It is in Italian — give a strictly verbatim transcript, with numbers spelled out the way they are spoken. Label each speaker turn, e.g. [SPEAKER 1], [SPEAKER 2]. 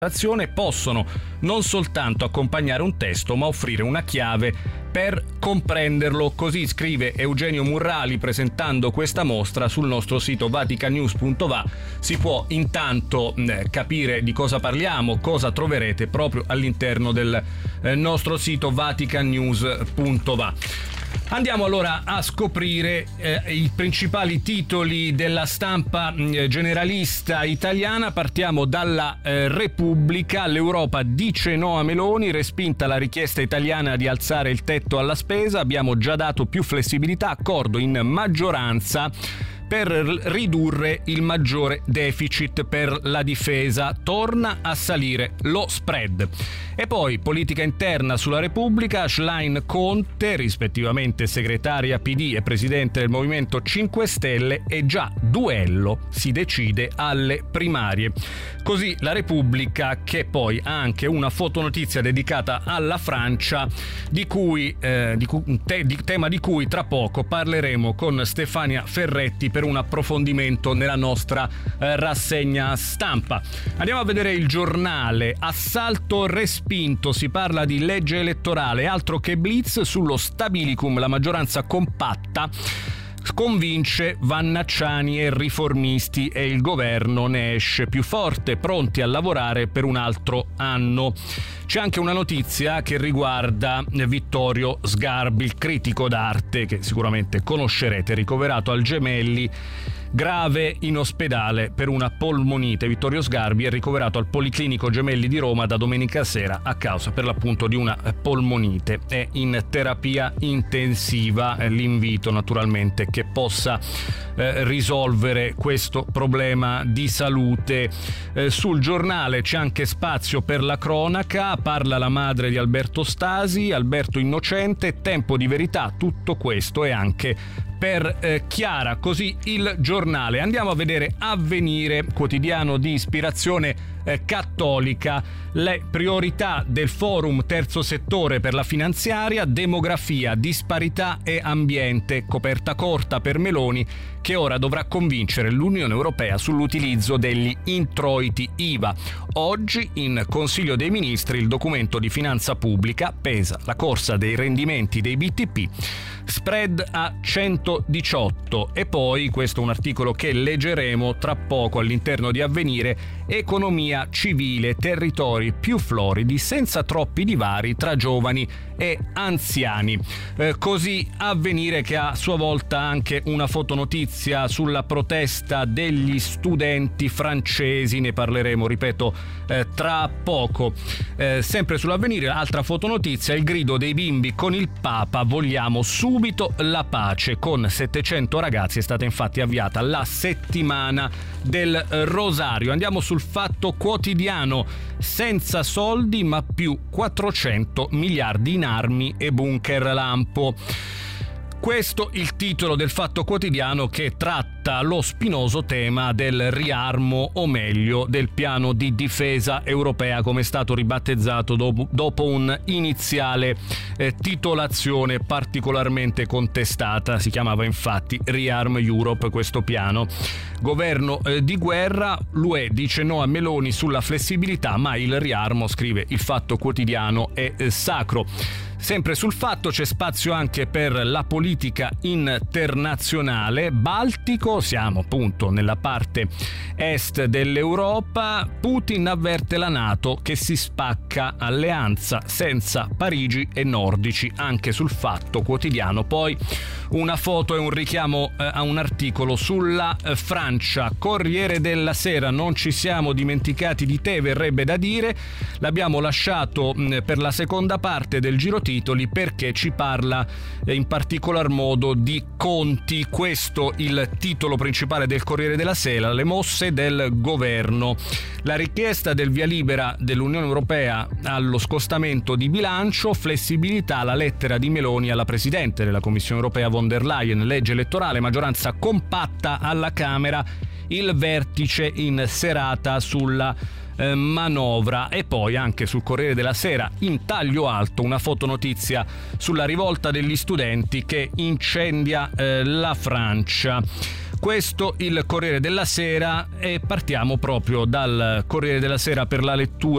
[SPEAKER 1] possono non soltanto accompagnare un testo, ma offrire una chiave per comprenderlo. Così scrive Eugenio Murrali presentando questa mostra sul nostro sito vaticanews punto va. Si può intanto eh, capire di cosa parliamo, cosa troverete proprio all'interno del eh, nostro sito vaticanews punto va. Andiamo allora a scoprire eh, i principali titoli della stampa eh, generalista italiana. Partiamo dalla eh, Repubblica. L'Europa dice no a Meloni, respinta la richiesta italiana di alzare il tetto alla spesa. Abbiamo già dato più flessibilità, accordo in maggioranza per ridurre il maggiore deficit per la difesa. Torna a salire lo spread. E poi politica interna sulla Repubblica, Schlein Conte, rispettivamente segretaria P D e presidente del Movimento cinque Stelle, e già duello, si decide alle primarie. Così la Repubblica, che poi ha anche una fotonotizia dedicata alla Francia, di cui, eh, di cui te, di, tema di cui tra poco parleremo con Stefania Ferretti per un approfondimento nella nostra eh, rassegna stampa. Andiamo a vedere il Giornale. Assalto respinto, si parla di legge elettorale, altro che blitz sullo stabilicum, la maggioranza compatta convince Vannacciani e riformisti e il governo ne esce più forte, pronti a lavorare per un altro anno. C'è anche una notizia che riguarda Vittorio Sgarbi, il critico d'arte che sicuramente conoscerete, ricoverato al Gemelli, grave in ospedale per una polmonite. Vittorio Sgarbi è ricoverato al Policlinico Gemelli di Roma da domenica sera a causa per l'appunto di una polmonite. È in terapia intensiva. L'invito naturalmente che possa eh, risolvere questo problema di salute. Eh, sul Giornale c'è anche spazio per la cronaca, parla la madre di Alberto Stasi, Alberto innocente, tempo di verità, tutto questo e anche per eh, Chiara. Così il Giornale. Andiamo a vedere Avvenire, quotidiano di ispirazione eh, cattolica. Le priorità del forum terzo settore per la finanziaria: demografia, disparità e ambiente. Coperta corta per Meloni, che ora dovrà convincere l'Unione Europea sull'utilizzo degli introiti I V A. Oggi in Consiglio dei Ministri il documento di finanza pubblica, pesa la corsa dei rendimenti dei B T P, spread a centodiciotto. E poi, questo è un articolo che leggeremo tra poco all'interno di Avvenire, economia civile, territori più floridi senza troppi divari tra giovani e anziani. Eh, così Avvenire, che ha a sua volta anche una fotonotizia sulla protesta degli studenti francesi, ne parleremo, ripeto, eh, tra poco. Eh, sempre sull'Avvenire, altra fotonotizia: il grido dei bimbi con il Papa, vogliamo subito la pace. Con settecento ragazzi è stata infatti avviata la settimana del Rosario. Andiamo sul Fatto Quotidiano. Senza soldi ma più quattrocento miliardi in armi e bunker lampo. Questo il titolo del Fatto Quotidiano, che tratta lo spinoso tema del riarmo, o meglio del piano di difesa europea, come è stato ribattezzato dopo, dopo un'iniziale eh, titolazione particolarmente contestata. Si chiamava infatti Rearm Europe questo piano. Governo eh, di guerra, l'U E dice no a Meloni sulla flessibilità, ma il riarmo, scrive il Fatto Quotidiano, è eh, sacro. Sempre sul Fatto c'è spazio anche per la politica internazionale. Baltico, siamo appunto nella parte est dell'Europa. Putin avverte la NATO che si spacca, alleanza senza Parigi e nordici, anche sul Fatto Quotidiano. Poi una foto e un richiamo eh, a un articolo sulla eh, Francia. Corriere della Sera: non ci siamo dimenticati di te, verrebbe da dire. L'abbiamo lasciato mh, per la seconda parte del giro titoli, perché ci parla eh, in particolar modo di conti. Questo il titolo principale del Corriere della Sera: le mosse del governo. La richiesta del via libera dell'Unione Europea allo scostamento di bilancio, flessibilità, la lettera di Meloni alla Presidente della Commissione Europea von der Leyen, legge elettorale, maggioranza compatta alla Camera, il vertice in serata sulla eh, manovra. E poi anche sul Corriere della Sera, in taglio alto, una fotonotizia sulla rivolta degli studenti che incendia eh, la Francia. Questo il Corriere della Sera, e partiamo proprio dal Corriere della Sera per la lettura